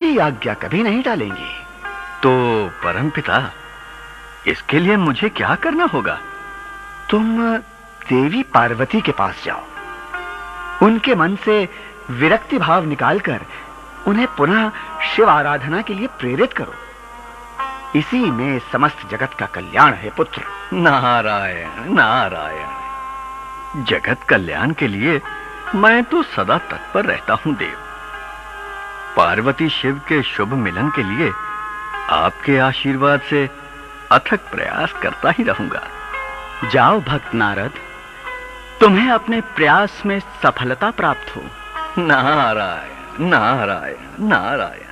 आपकी आज्ञा कभी नहीं टालेंगे। तो परमपिता, इसके लिए मुझे क्या करना होगा? तुम देवी पार्वती के पास जाओ, उनके मन से विरक्ति भाव निकालकर उन्हें पुनः शिव आराधना के लिए प्रेरित करो। इसी में समस्त जगत का कल्याण है पुत्र। नारायण नारायण, जगत कल्याण के लिए मैं तो सदा तत्पर रहता हूं देव। पार्वती शिव के शुभ मिलन के लिए आपके आशीर्वाद से अथक प्रयास करता ही रहूंगा। जाओ भक्त नारद, तुम्हें अपने प्रयास में सफलता प्राप्त हो। नारायण नारायण नारायण।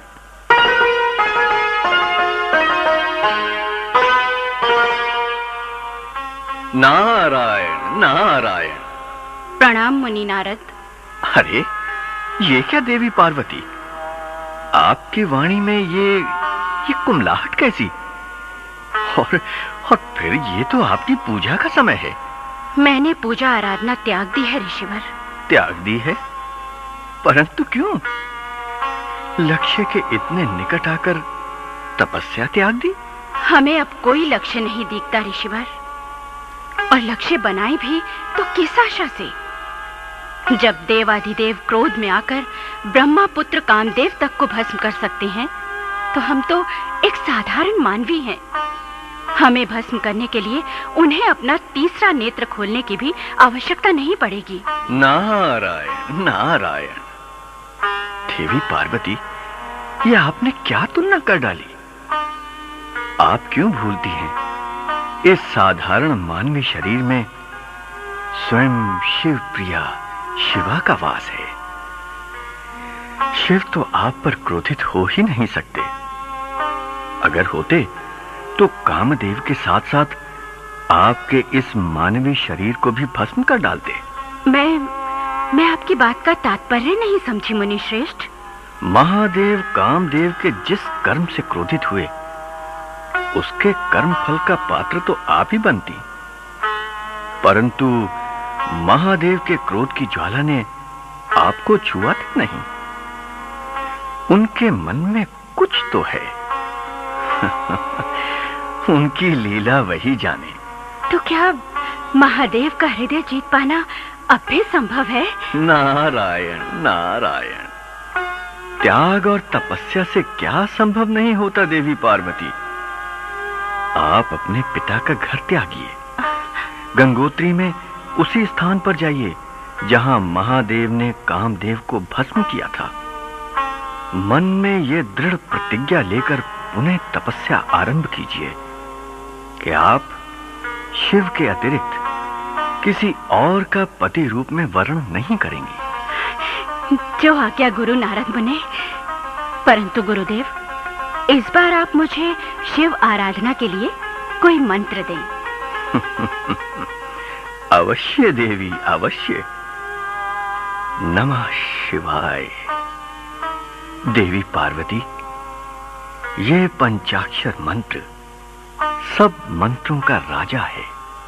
नारायण नारायण। प्रणाम मुनि नारद। अरे, ये क्या देवी पार्वती, आपकी वाणी में ये कुमलाहट कैसी? और फिर ये तो आपकी पूजा का समय है। मैंने पूजा आराधना त्याग दी है ऋषिवर। त्याग दी है? परंतु क्यों? लक्ष्य के इतने निकट आकर तपस्या त्याग दी? हमें अब कोई लक्ष्य नहीं दिखता ऋषिवर, और लक्ष्य बनाए भी तो किस आशा से? जब देवाधिदेव क्रोध में आकर ब्रह्मा पुत्र कामदेव तक को भस्म कर सकते हैं, तो हम तो एक साधारण मानवी हैं। हमें भस्म करने के लिए उन्हें अपना तीसरा नेत्र खोलने की भी आवश्यकता नहीं पड़ेगी। नारायण नारायण। देवी पार्वती, ये आपने क्या तुलना कर डाली? आप क्यों भूलती हैं इस साधारण मानवी शरीर में स्वयं शिव प्रिया शिवा का वास है। शिव तो आप पर क्रोधित हो ही नहीं सकते। अगर होते तो कामदेव के साथ साथ आपके इस मानवीय शरीर को भी भस्म कर डालते। मैं आपकी बात का तात्पर्य नहीं समझी मुनि श्रेष्ठ। महादेव कामदेव के जिस कर्म से क्रोधित हुए, उसके कर्म फल का पात्र तो आप ही बनती, परंतु महादेव के क्रोध की ज्वाला ने आपको छुआ तक नहीं। उनके मन में कुछ तो है। उनकी लीला वही जाने। तो क्या महादेव का हृदय जीत पाना अब भी संभव है? नारायण नारायण। त्याग और तपस्या से क्या संभव नहीं होता देवी पार्वती? आप अपने पिता का घर त्यागिए, गंगोत्री में उसी स्थान पर जाइए जहां महादेव ने कामदेव को भस्म किया था। मन में ये दृढ़ प्रतिज्ञा लेकर पुनः तपस्या आरंभ कीजिए कि आप शिव के अतिरिक्त किसी और का पति रूप में वर्ण नहीं करेंगी। जो आज्ञा गुरु नारद मुने। परंतु गुरुदेव, इस बार आप मुझे शिव आराधना के लिए कोई मंत्र दें। अवश्य देवी, अवश्य। नमः शिवाय। देवी पार्वती, ये पंचाक्षर मंत्र सब मंत्रों का राजा है।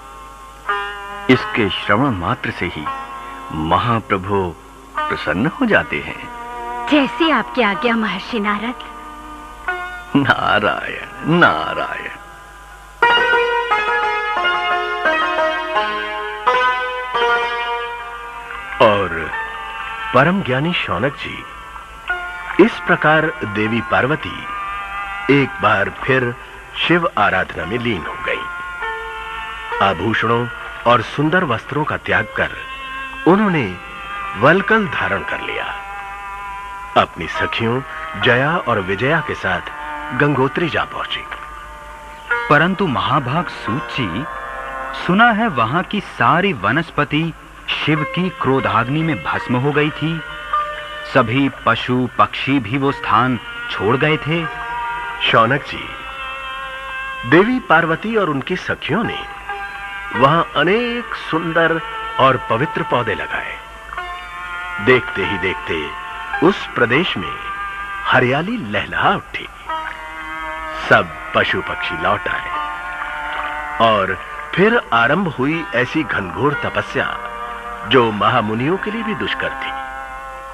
इसके श्रवण मात्र से ही महाप्रभु प्रसन्न हो जाते हैं। जैसी आपकी आज्ञा महर्षि नारद। नारायण नारायण। और परम ज्ञानी शौनक जी, इस प्रकार देवी पार्वती एक बार फिर शिव आराधना में लीन हो गई। आभूषणों और सुंदर वस्त्रों का त्याग कर उन्होंने वल्कल धारण कर लिया। अपनी सखियों जया और विजया के साथ गंगोत्री जा पहुंची। परंतु महाभाग सूत जी, सुना है वहां की सारी वनस्पति शिव की क्रोधाग्नि में भस्म हो गई थी। सभी पशु पक्षी भी वो स्थान छोड़ गए थे। शौनक जी, देवी पार्वती और उनकी सखियों ने वहां अनेक सुंदर और पवित्र पौधे लगाए। देखते ही देखते उस प्रदेश में हरियाली लहलहा उठी। सब पशु पक्षी लौट आए और फिर आरंभ हुई ऐसी घनघोर तपस्या जो महामुनियों के लिए भी दुष्कर थी।